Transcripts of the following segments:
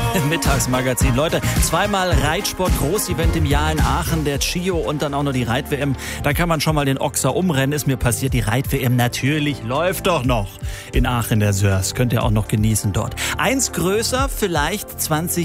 Mittagsmagazin. Leute, zweimal Reitsport, Großevent im Jahr in Aachen, der Chio und dann auch noch die Reit-WM. Da kann man schon mal den Ochser umrennen, ist mir passiert. Die Reit-WM natürlich läuft doch noch in Aachen, der Sörs. Könnt ihr auch noch genießen dort. Eins größer, vielleicht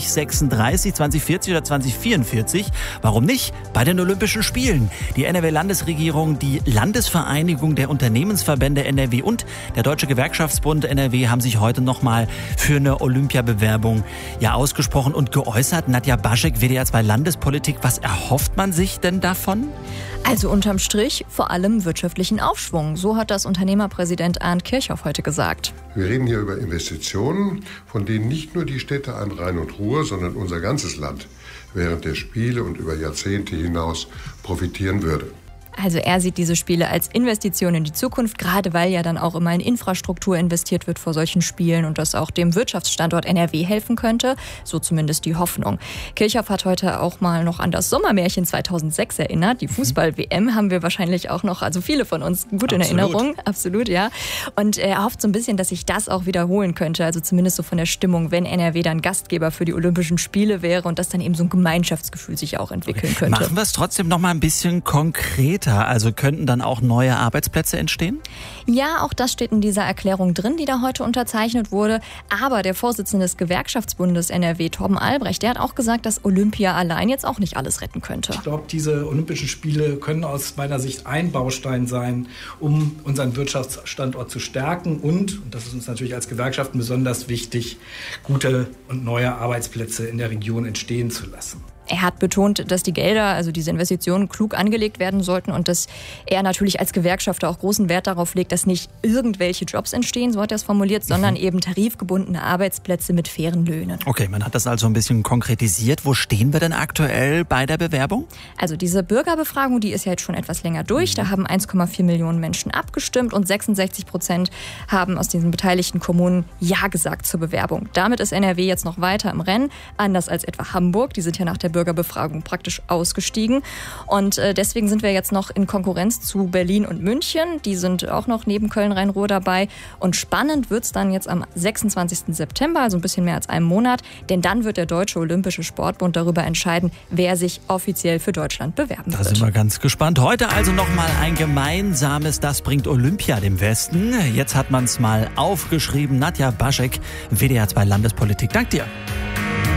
2036, 2040 oder 2044. Warum nicht? Bei den Olympischen Spielen. Die NRW-Landesregierung, die Landesvereinigung der Unternehmensverbände NRW und der Deutsche Gewerkschaftsbund NRW haben sich heute nochmal für eine Olympiabewerbung ausgesprochen und geäußert. Nadja Baschek, WDR 2 Landespolitik. Was erhofft man sich denn davon? Also unterm Strich vor allem wirtschaftlichen Aufschwung. So hat das Unternehmerpräsident Arndt Kirchhoff heute gesagt. Wir reden hier über Investitionen, von denen nicht nur die Städte an Rhein und Ruhr, sondern unser ganzes Land während der Spiele und über Jahrzehnte hinaus profitieren würde. Also er sieht diese Spiele als Investition in die Zukunft, gerade weil ja dann auch immer in Infrastruktur investiert wird vor solchen Spielen und das auch dem Wirtschaftsstandort NRW helfen könnte. So zumindest die Hoffnung. Kirchhoff hat heute auch mal noch an das Sommermärchen 2006 erinnert. Die Fußball-WM haben wir wahrscheinlich auch noch, also viele von uns gut in Erinnerung. Absolut, ja. Und er hofft so ein bisschen, dass sich das auch wiederholen könnte. Also zumindest so von der Stimmung, wenn NRW dann Gastgeber für die Olympischen Spiele wäre und dass dann eben so ein Gemeinschaftsgefühl sich auch entwickeln könnte. Machen wir es trotzdem noch mal ein bisschen konkret. Also könnten dann auch neue Arbeitsplätze entstehen? Ja, auch das steht in dieser Erklärung drin, die da heute unterzeichnet wurde. Aber der Vorsitzende des Gewerkschaftsbundes NRW, Torben Albrecht, der hat auch gesagt, dass Olympia allein jetzt auch nicht alles retten könnte. Ich glaube, diese Olympischen Spiele können aus meiner Sicht ein Baustein sein, um unseren Wirtschaftsstandort zu stärken und das ist uns natürlich als Gewerkschaften besonders wichtig, gute und neue Arbeitsplätze in der Region entstehen zu lassen. Er hat betont, dass die Gelder, also diese Investitionen, klug angelegt werden sollten und dass er natürlich als Gewerkschafter auch großen Wert darauf legt, dass nicht irgendwelche Jobs entstehen, so hat er es formuliert, sondern eben tarifgebundene Arbeitsplätze mit fairen Löhnen. Okay, man hat das also ein bisschen konkretisiert. Wo stehen wir denn aktuell bei der Bewerbung? Also diese Bürgerbefragung, die ist ja jetzt schon etwas länger durch. Da haben 1,4 Millionen Menschen abgestimmt und 66% haben aus diesen beteiligten Kommunen Ja gesagt zur Bewerbung. Damit ist NRW jetzt noch weiter im Rennen, anders als etwa Hamburg. Die sind ja nach der Bürgerbefragung praktisch ausgestiegen. Und deswegen sind wir jetzt noch in Konkurrenz zu Berlin und München. Die sind auch noch neben Köln-Rhein-Ruhr dabei. Und spannend wird's dann jetzt am 26. September, also ein bisschen mehr als einem Monat. Denn dann wird der Deutsche Olympische Sportbund darüber entscheiden, wer sich offiziell für Deutschland bewerben wird. Da sind wir ganz gespannt. Heute also nochmal ein gemeinsames Das bringt Olympia dem Westen. Jetzt hat man es mal aufgeschrieben. Nadja Baschek, WDR 2 Landespolitik. Dank dir.